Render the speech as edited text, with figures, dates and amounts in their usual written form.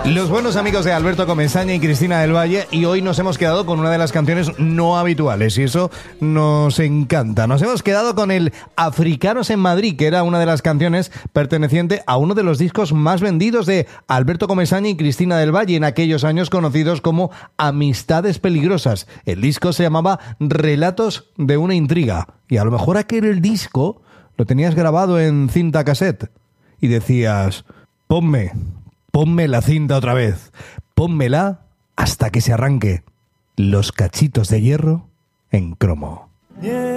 Los buenos amigos de Alberto Comesaña y Cristina del Valle, y hoy nos hemos quedado con una de las canciones no habituales y eso nos encanta. Nos hemos quedado con el Africanos en Madrid, que era una de las canciones perteneciente a uno de los discos más vendidos de Alberto Comesaña y Cristina del Valle en aquellos años, conocidos como Amistades Peligrosas. El disco se llamaba Relatos de una intriga, y a lo mejor aquel disco lo tenías grabado en cinta cassette y decías: ponme la cinta otra vez, pónmela hasta que se arranque. Los cachitos de hierro en cromo.